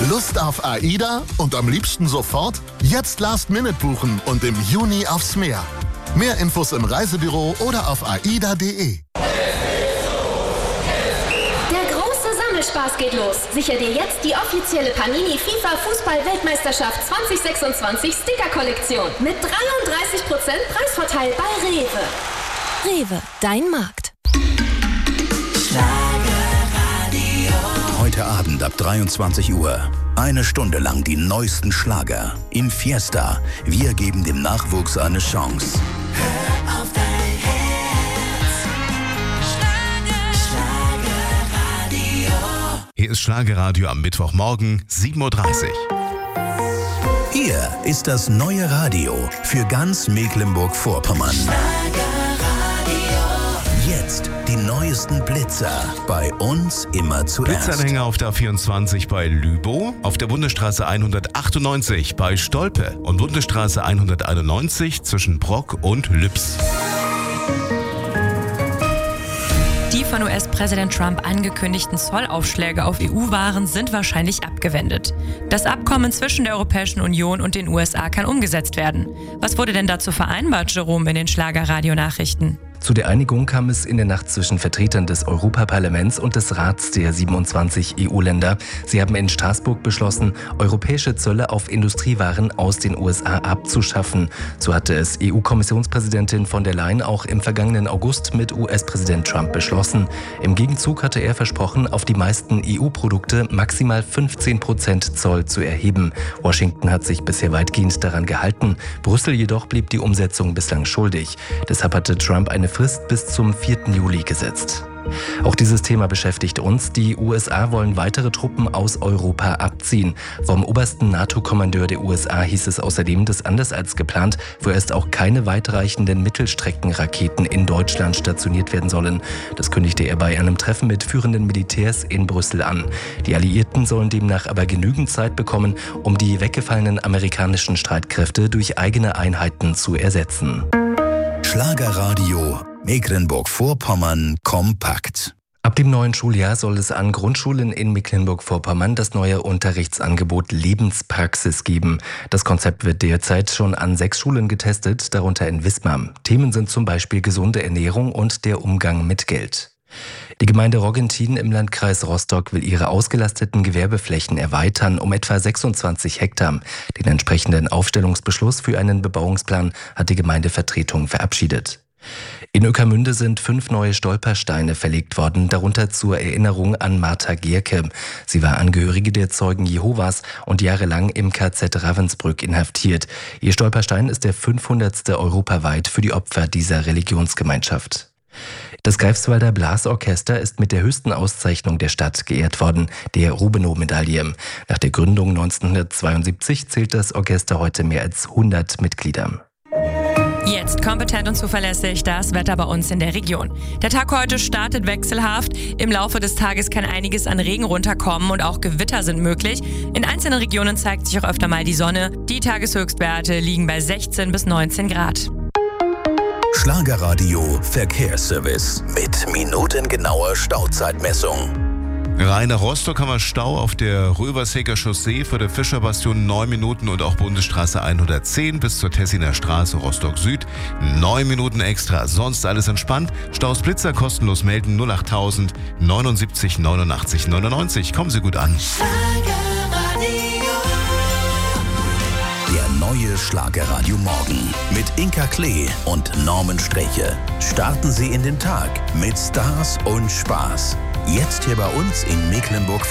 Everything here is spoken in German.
Lust auf AIDA und am liebsten sofort? Jetzt Last-Minute buchen und im Juni aufs Meer. Mehr Infos im Reisebüro oder auf aida.de. Spaß geht los. Sicher dir jetzt die offizielle Panini FIFA Fußball-Weltmeisterschaft 2026 Sticker-Kollektion mit 33% Preisvorteil bei Rewe. Rewe, dein Markt. Schlagerradio. Heute Abend ab 23 Uhr. Eine Stunde lang die neuesten Schlager in Fiesta. Wir geben dem Nachwuchs eine Chance. Hör auf dein Hier ist Schlagerradio am Mittwochmorgen, 7:30 Uhr. Hier ist das neue Radio für ganz Mecklenburg-Vorpommern. Jetzt die neuesten Blitzer. Bei uns immer zuerst. Blitzanhänger auf der A24 bei Lübow, auf der Bundesstraße 198 bei Stolpe und Bundesstraße 191 zwischen Brock und Lübs. Die von US-Präsident Trump angekündigten Zollaufschläge auf EU-Waren sind wahrscheinlich abgewendet. Das Abkommen zwischen der Europäischen Union und den USA kann umgesetzt werden. Was wurde denn dazu vereinbart, Jerome, in den Schlagerradio-Nachrichten? Zu der Einigung kam es in der Nacht zwischen Vertretern des Europaparlaments und des Rats der 27 EU-Länder. Sie haben in Straßburg beschlossen, europäische Zölle auf Industriewaren aus den USA abzuschaffen. So hatte es EU-Kommissionspräsidentin von der Leyen auch im vergangenen August mit US-Präsident Trump beschlossen. Im Gegenzug hatte er versprochen, auf die meisten EU-Produkte maximal 15% Zoll zu erheben. Washington hat sich bisher weitgehend daran gehalten. Brüssel jedoch blieb die Umsetzung bislang schuldig. Deshalb hatte Trump eine Frist bis zum 4. Juli gesetzt. Auch dieses Thema beschäftigt uns. Die USA wollen weitere Truppen aus Europa abziehen. Vom obersten NATO-Kommandeur der USA hieß es außerdem, dass anders als geplant vorerst auch keine weitreichenden Mittelstreckenraketen in Deutschland stationiert werden sollen. Das kündigte er bei einem Treffen mit führenden Militärs in Brüssel an. Die Alliierten sollen demnach aber genügend Zeit bekommen, um die weggefallenen amerikanischen Streitkräfte durch eigene Einheiten zu ersetzen. Schlagerradio Mecklenburg-Vorpommern kompakt. Ab dem neuen Schuljahr soll es an Grundschulen in Mecklenburg-Vorpommern das neue Unterrichtsangebot Lebenspraxis geben. Das Konzept wird derzeit schon an 6 Schulen getestet, darunter in Wismar. Themen sind zum Beispiel gesunde Ernährung und der Umgang mit Geld. Die Gemeinde Roggentin im Landkreis Rostock will ihre ausgelasteten Gewerbeflächen erweitern um etwa 26 Hektar. Den entsprechenden Aufstellungsbeschluss für einen Bebauungsplan hat die Gemeindevertretung verabschiedet. In Ueckermünde sind 5 neue Stolpersteine verlegt worden, darunter zur Erinnerung an Martha Gierke. Sie war Angehörige der Zeugen Jehovas und jahrelang im KZ Ravensbrück inhaftiert. Ihr Stolperstein ist der 500. europaweit für die Opfer dieser Religionsgemeinschaft. Das Greifswalder Blasorchester ist mit der höchsten Auszeichnung der Stadt geehrt worden, der Rubenow-Medaille. Nach der Gründung 1972 zählt das Orchester heute mehr als 100 Mitglieder. Jetzt kompetent und zuverlässig das Wetter bei uns in der Region. Der Tag heute startet wechselhaft. Im Laufe des Tages kann einiges an Regen runterkommen und auch Gewitter sind möglich. In einzelnen Regionen zeigt sich auch öfter mal die Sonne. Die Tageshöchstwerte liegen bei 16 bis 19 Grad. Schlagerradio Verkehrsservice mit minutengenauer Stauzeitmessung. Rein nach Rostock haben wir Stau auf der Röverseker Chaussee vor der Fischerbastion 9 Minuten und auch Bundesstraße 110 bis zur Tessiner Straße Rostock Süd 9 Minuten extra. Sonst alles entspannt. Staus Blitzer kostenlos melden 08000 79 89 99. Kommen Sie gut an. Der neue Schlagerradio Morgen mit Inka Klee und Norman Streche. Starten Sie in den Tag mit Stars und Spaß. Jetzt hier bei uns in Mecklenburg-Vorpommern.